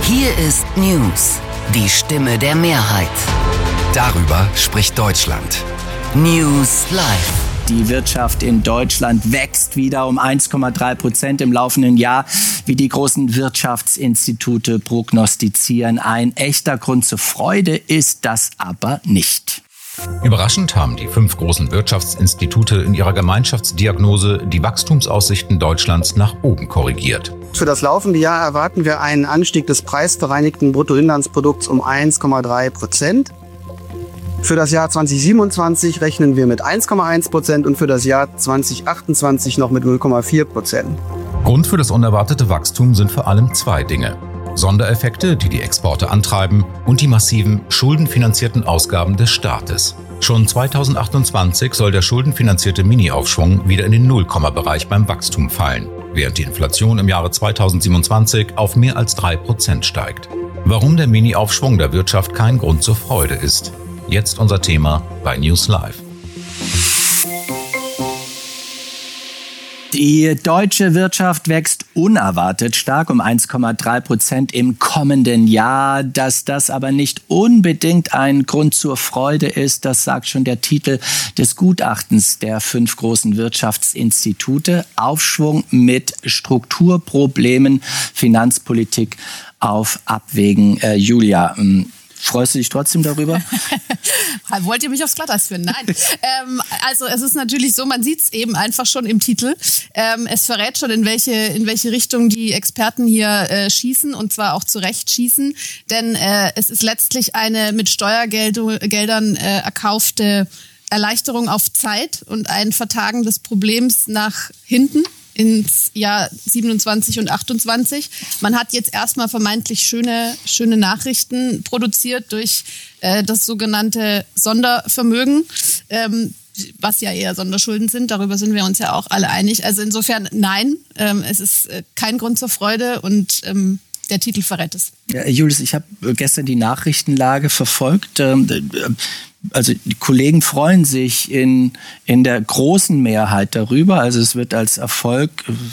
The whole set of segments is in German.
Hier ist News, die Stimme der Mehrheit. Darüber spricht Deutschland. News Live. Die Wirtschaft in Deutschland wächst wieder um 1,3% im laufenden Jahr, wie die großen Wirtschaftsinstitute prognostizieren. Ein echter Grund zur Freude ist das aber nicht. Überraschend haben die 5 großen Wirtschaftsinstitute in ihrer Gemeinschaftsdiagnose die Wachstumsaussichten Deutschlands nach oben korrigiert. Für das laufende Jahr erwarten wir einen Anstieg des preisbereinigten Bruttoinlandsprodukts um 1,3%. Für das Jahr 2027 rechnen wir mit 1,1% und für das Jahr 2028 noch mit 0,4%. Grund für das unerwartete Wachstum sind vor allem 2 Dinge. Sondereffekte, die die Exporte antreiben, und die massiven schuldenfinanzierten Ausgaben des Staates. Schon 2028 soll der schuldenfinanzierte Mini-Aufschwung wieder in den Nullkomma-Bereich beim Wachstum fallen, während die Inflation im Jahre 2027 auf mehr als 3% steigt. Warum der Mini-Aufschwung der Wirtschaft kein Grund zur Freude ist. Jetzt unser Thema bei News Live. Die deutsche Wirtschaft wächst unerwartet stark um 1,3% im kommenden Jahr. Dass das aber nicht unbedingt ein Grund zur Freude ist, das sagt schon der Titel des Gutachtens der 5 großen Wirtschaftsinstitute. Aufschwung mit Strukturproblemen, Finanzpolitik auf Abwägen. Julia, freust du dich trotzdem darüber? Wollt ihr mich aufs Glatteis führen? Nein. Also es ist natürlich so, man sieht es eben einfach schon im Titel. Es verrät schon, in welche Richtung die Experten hier schießen, und zwar auch zu Recht schießen. Denn es ist letztlich eine mit Steuergeldern erkaufte Erleichterung auf Zeit und ein Vertagen des Problems nach hinten ins Jahr 27 und 28. Man hat jetzt erstmal vermeintlich schöne Nachrichten produziert durch das sogenannte Sondervermögen, was ja eher Sonderschulden sind. Darüber sind wir uns ja auch alle einig. Also insofern nein, es ist kein Grund zur Freude und der Titel verrät es. Ja, Julius, ich habe gestern die Nachrichtenlage verfolgt. Also die Kollegen freuen sich in der großen Mehrheit darüber. Also es wird als Erfolg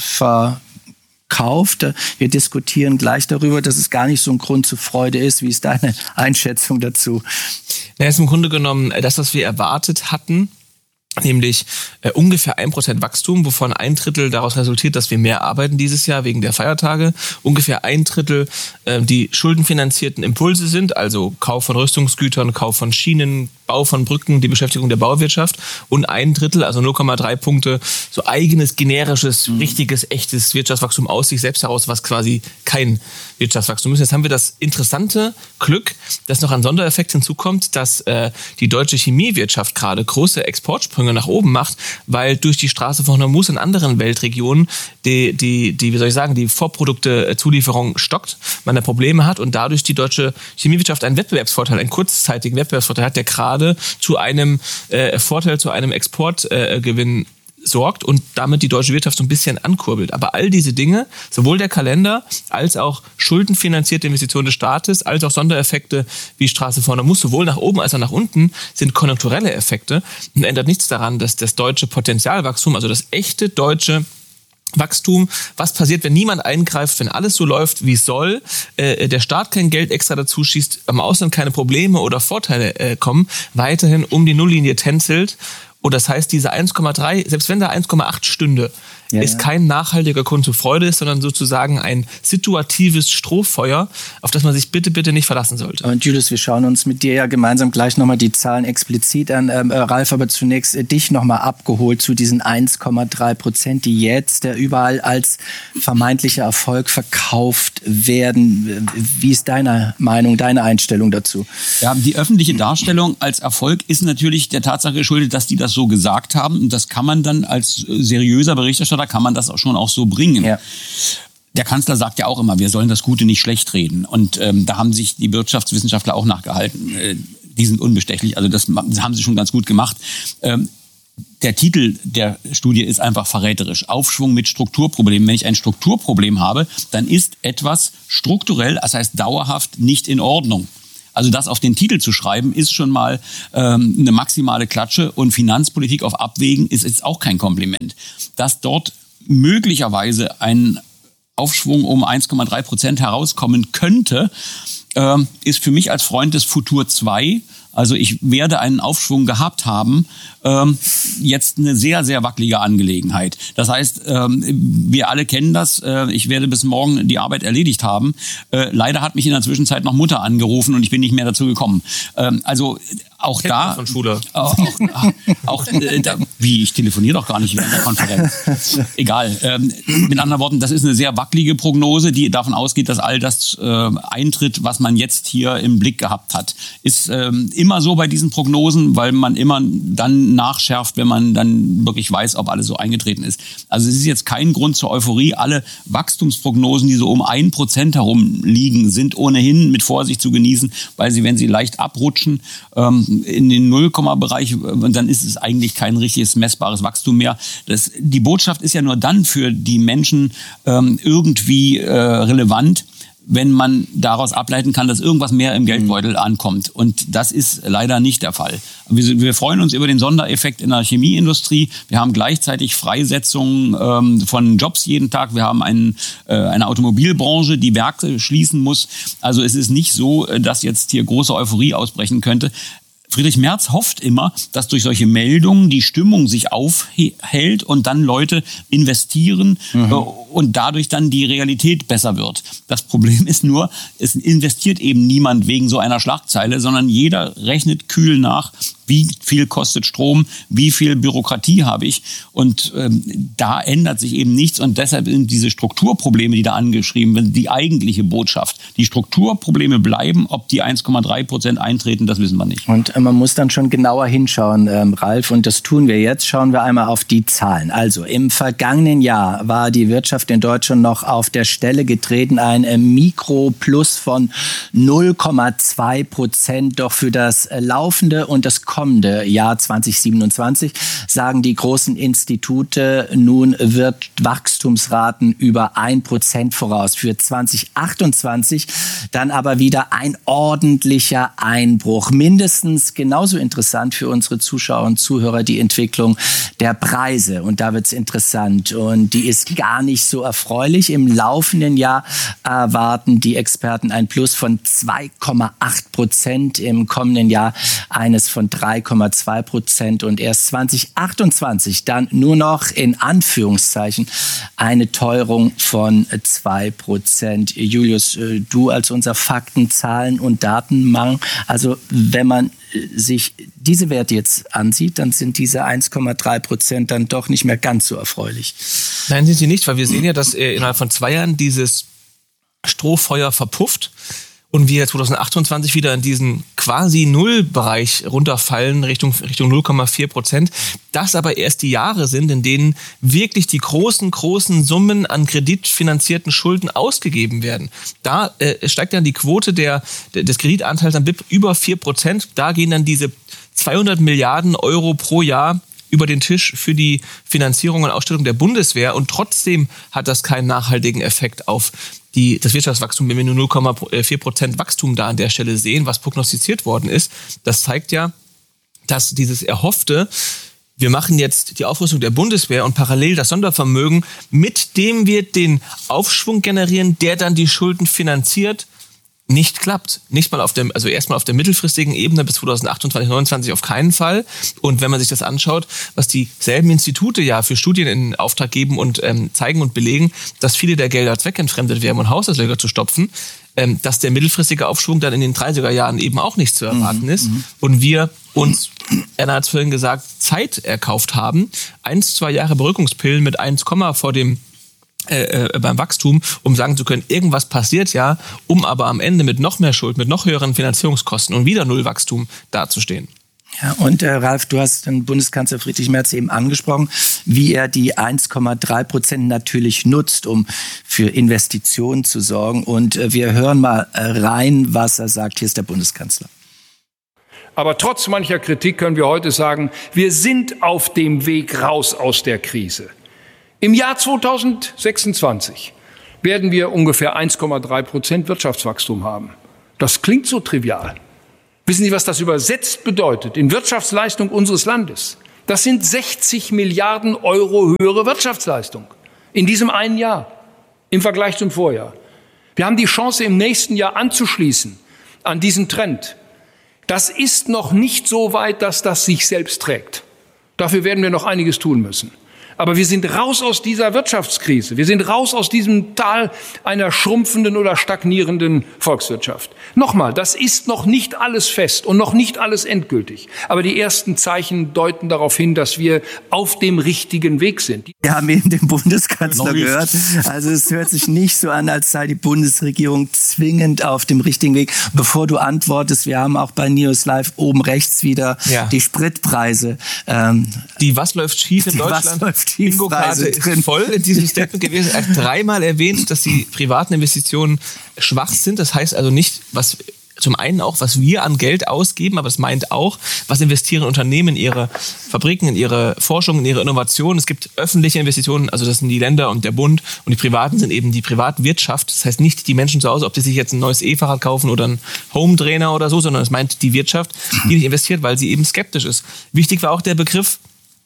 verkauft. Wir diskutieren gleich darüber, dass es gar nicht so ein Grund zur Freude ist. Wie ist deine Einschätzung dazu? Ja, ist im Grunde genommen das, was wir erwartet hatten, nämlich ungefähr 1% Wachstum, wovon 1/3 daraus resultiert, dass wir mehr arbeiten dieses Jahr wegen der Feiertage. Ungefähr 1/3 die schuldenfinanzierten Impulse sind, also Kauf von Rüstungsgütern, Kauf von Schienen, Bau von Brücken, die Beschäftigung der Bauwirtschaft, und 1/3, also 0,3 Punkte, so eigenes, generisches, richtiges, echtes Wirtschaftswachstum aus sich selbst heraus, was quasi kein Wirtschaftswachstum ist. Jetzt haben wir das interessante Glück, dass noch ein Sondereffekt hinzukommt, dass die deutsche Chemiewirtschaft gerade große Exportsprünge nach oben macht, weil durch die Straße von Hormuz in anderen Weltregionen die Vorprodukte-Zulieferung stockt, man da Probleme hat und dadurch die deutsche Chemiewirtschaft einen Wettbewerbsvorteil, einen kurzzeitigen Wettbewerbsvorteil hat, der gerade zu einem Vorteil, zu einem Exportgewinn sorgt und damit die deutsche Wirtschaft so ein bisschen ankurbelt. Aber all diese Dinge, sowohl der Kalender als auch schuldenfinanzierte Investitionen des Staates, als auch Sondereffekte wie Straße vorne muss, sowohl nach oben als auch nach unten, sind konjunkturelle Effekte und ändert nichts daran, dass das deutsche Potenzialwachstum, also das echte deutsche Wachstum, was passiert, wenn niemand eingreift, wenn alles so läuft, wie es soll, der Staat kein Geld extra dazu schießt, am Ausland keine Probleme oder Vorteile kommen, weiterhin um die Nulllinie tänzelt. Und das heißt, diese 1,3, selbst wenn da 1,8 stünde, ist kein nachhaltiger Grund zur Freude, sondern sozusagen ein situatives Strohfeuer, auf das man sich bitte nicht verlassen sollte. Und Julius, wir schauen uns mit dir ja gemeinsam gleich nochmal die Zahlen explizit an. Ralf, aber zunächst dich nochmal abgeholt zu diesen 1,3%, die jetzt überall als vermeintlicher Erfolg verkauft werden. Wie ist deine Meinung, deine Einstellung dazu? Ja, die öffentliche Darstellung als Erfolg ist natürlich der Tatsache geschuldet, dass die das so gesagt haben. Und das kann man dann als seriöser Berichterstatter, kann man das auch schon so bringen. Ja. Der Kanzler sagt ja auch immer, wir sollen das Gute nicht schlecht reden. Und da haben sich die Wirtschaftswissenschaftler auch nachgehalten. Die sind unbestechlich, also das haben sie schon ganz gut gemacht. Der Titel der Studie ist einfach verräterisch. Aufschwung mit Strukturproblemen. Wenn ich ein Strukturproblem habe, dann ist etwas strukturell, das heißt dauerhaft, nicht in Ordnung. Also das auf den Titel zu schreiben, ist schon mal eine maximale Klatsche. Und Finanzpolitik auf Abwägen ist jetzt auch kein Kompliment. Dass dort möglicherweise ein Aufschwung um 1,3% herauskommen könnte, ist für mich als Freund des Futur 2, also ich werde einen Aufschwung gehabt haben, jetzt eine sehr, sehr wackelige Angelegenheit. Das heißt, wir alle kennen das, ich werde bis morgen die Arbeit erledigt haben. Leider hat mich in der Zwischenzeit noch Mutter angerufen und ich bin nicht mehr dazu gekommen. Also auch Kennt da... man von Schule. Wie, ich telefoniere doch gar nicht während der Konferenz. Egal. Mit anderen Worten, das ist eine sehr wackelige Prognose, die davon ausgeht, dass all das eintritt, was man jetzt hier im Blick gehabt hat. Ist immer so bei diesen Prognosen, weil man immer dann nachschärft, wenn man dann wirklich weiß, ob alles so eingetreten ist. Also es ist jetzt kein Grund zur Euphorie. Alle Wachstumsprognosen, die so um 1% herum liegen, sind ohnehin mit Vorsicht zu genießen, weil sie, wenn sie leicht abrutschen, in den Nullkomma-Bereich, dann ist es eigentlich kein richtiges messbares Wachstum mehr. Die Botschaft ist ja nur dann für die Menschen irgendwie relevant, wenn man daraus ableiten kann, dass irgendwas mehr im Geldbeutel ankommt. Und das ist leider nicht der Fall. Wir freuen uns über den Sondereffekt in der Chemieindustrie. Wir haben gleichzeitig Freisetzungen von Jobs jeden Tag. Wir haben eine Automobilbranche, die Werke schließen muss. Also es ist nicht so, dass jetzt hier große Euphorie ausbrechen könnte. Friedrich Merz hofft immer, dass durch solche Meldungen die Stimmung sich aufhält und dann Leute investieren und dadurch dann die Realität besser wird. Das Problem ist nur, es investiert eben niemand wegen so einer Schlagzeile, sondern jeder rechnet kühl nach, wie viel kostet Strom, wie viel Bürokratie habe ich. Und da ändert sich eben nichts. Und deshalb sind diese Strukturprobleme, die da angeschrieben werden, die eigentliche Botschaft. Die Strukturprobleme bleiben, ob die 1,3% eintreten, das wissen wir nicht. Und man muss dann schon genauer hinschauen, Ralf. Und das tun wir jetzt. Schauen wir einmal auf die Zahlen. Also im vergangenen Jahr war die Wirtschaft in Deutschland noch auf der Stelle getreten. Ein Mikroplus von 0,2%. Doch für das laufende und das kommende Jahr 2027 sagen die großen Institute, nun wird Wachstumsraten über 1% voraus. Für 2028 dann aber wieder ein ordentlicher Einbruch. Mindestens genauso interessant für unsere Zuschauer und Zuhörer die Entwicklung der Preise. Und da wird es interessant. Und die ist gar nicht so erfreulich. Im laufenden Jahr erwarten die Experten ein Plus von 2,8%, im kommenden Jahr eines von 3,2% und erst 2028 dann nur noch in Anführungszeichen eine Teuerung von 2%. Julius, du als unser Fakten-, Zahlen- und Datenmann, also wenn man sich diese Werte jetzt ansieht, dann sind diese 1,3% dann doch nicht mehr ganz so erfreulich. Nein, sind sie nicht, weil wir sehen ja, dass innerhalb von 2 Jahren dieses Strohfeuer verpufft und wir 2028 wieder in diesen quasi Nullbereich runterfallen, Richtung 0,4%. Das aber erst die Jahre sind, in denen wirklich die großen Summen an kreditfinanzierten Schulden ausgegeben werden. Da steigt dann die Quote des Kreditanteils an BIP über 4%. Da gehen dann diese 200 Milliarden Euro pro Jahr über den Tisch für die Finanzierung und Ausstattung der Bundeswehr. Und trotzdem hat das keinen nachhaltigen Effekt auf das Wirtschaftswachstum, wenn wir nur 0,4% Wachstum da an der Stelle sehen, was prognostiziert worden ist. Das zeigt ja, dass dieses erhoffte, wir machen jetzt die Aufrüstung der Bundeswehr und parallel das Sondervermögen, mit dem wir den Aufschwung generieren, der dann die Schulden finanziert, nicht klappt. Nicht mal erstmal auf der mittelfristigen Ebene bis 2028, 2029 auf keinen Fall. Und wenn man sich das anschaut, was dieselben Institute ja für Studien in Auftrag geben und zeigen und belegen, dass viele der Gelder zweckentfremdet werden, um Haushaltslöcher zu stopfen, dass der mittelfristige Aufschwung dann in den 30er Jahren eben auch nicht zu erwarten ist. Und wir uns, Erna hat es vorhin gesagt, Zeit erkauft haben. 1-2 Jahre Beruhigungspillen mit 1, vor dem beim Wachstum, um sagen zu können, irgendwas passiert ja, um aber am Ende mit noch mehr Schuld, mit noch höheren Finanzierungskosten und wieder Nullwachstum dazustehen. Ja, und Ralf, du hast den Bundeskanzler Friedrich Merz eben angesprochen, wie er die 1,3% natürlich nutzt, um für Investitionen zu sorgen. Und wir hören mal rein, was er sagt. Hier ist der Bundeskanzler. Aber trotz mancher Kritik können wir heute sagen, wir sind auf dem Weg raus aus der Krise. Im Jahr 2026 werden wir ungefähr 1,3% Wirtschaftswachstum haben. Das klingt so trivial. Wissen Sie, was das übersetzt bedeutet in Wirtschaftsleistung unseres Landes? Das sind 60 Milliarden Euro höhere Wirtschaftsleistung in diesem einen Jahr. im Vergleich zum Vorjahr. Wir haben die Chance, im nächsten Jahr anzuschließen an diesen Trend. Das ist noch nicht so weit, dass das sich selbst trägt. Dafür werden wir noch einiges tun müssen. Aber wir sind raus aus dieser Wirtschaftskrise. Wir sind raus aus diesem Tal einer schrumpfenden oder stagnierenden Volkswirtschaft. Nochmal, das ist noch nicht alles fest und noch nicht alles endgültig. Aber die ersten Zeichen deuten darauf hin, dass wir auf dem richtigen Weg sind. Wir haben eben den Bundeskanzler gehört. Also es hört sich nicht so an, als sei die Bundesregierung zwingend auf dem richtigen Weg. Bevor du antwortest, wir haben auch bei News Live oben rechts wieder die Spritpreise. Die Was läuft schief in Deutschland? Bingo-Karte ist voll in diesem Statement gewesen. Er hat dreimal erwähnt, dass die privaten Investitionen schwach sind. Das heißt also nicht, was zum einen auch, was wir an Geld ausgeben, aber es meint auch, was investieren Unternehmen in ihre Fabriken, in ihre Forschung, in ihre Innovation. Es gibt öffentliche Investitionen, also das sind die Länder und der Bund, und die privaten sind eben die Privatwirtschaft. Das heißt nicht die Menschen zu Hause, ob die sich jetzt ein neues E-Fahrrad kaufen oder einen Home-Trainer oder so, sondern es meint die Wirtschaft, die nicht investiert, weil sie eben skeptisch ist. Wichtig war auch der Begriff,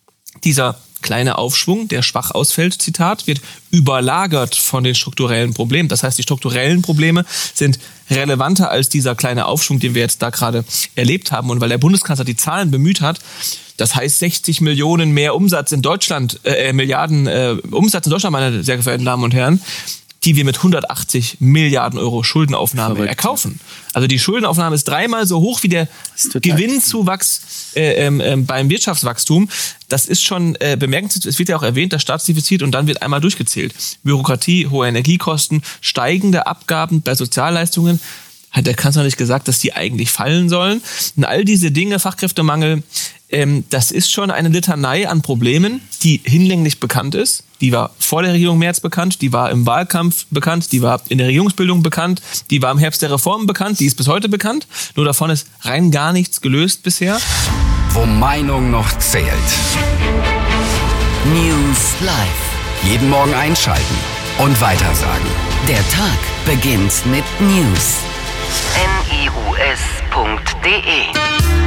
dieser kleine Aufschwung, der schwach ausfällt, Zitat, wird überlagert von den strukturellen Problemen. Das heißt, die strukturellen Probleme sind relevanter als dieser kleine Aufschwung, den wir jetzt da gerade erlebt haben. Und weil der Bundeskanzler die Zahlen bemüht hat, das heißt 60 Millionen mehr Umsatz in Deutschland, Milliarden Umsatz in Deutschland, meine sehr verehrten Damen und Herren, die wir mit 180 Milliarden Euro Schuldenaufnahme erkaufen. Also die Schuldenaufnahme ist dreimal so hoch wie der Gewinnzuwachs beim Wirtschaftswachstum. Das ist schon bemerkenswert. Es wird ja auch erwähnt, das Staatsdefizit, und dann wird einmal durchgezählt. Bürokratie, hohe Energiekosten, steigende Abgaben bei Sozialleistungen. Hat der Kanzler nicht gesagt, dass die eigentlich fallen sollen? Und all diese Dinge, Fachkräftemangel, das ist schon eine Litanei an Problemen, die hinlänglich bekannt ist. Die war vor der Regierung Merz bekannt, die war im Wahlkampf bekannt, die war in der Regierungsbildung bekannt, die war im Herbst der Reformen bekannt, die ist bis heute bekannt. Nur davon ist rein gar nichts gelöst bisher. Wo Meinung noch zählt. News Live. Jeden Morgen einschalten und weitersagen. Der Tag beginnt mit News. news.de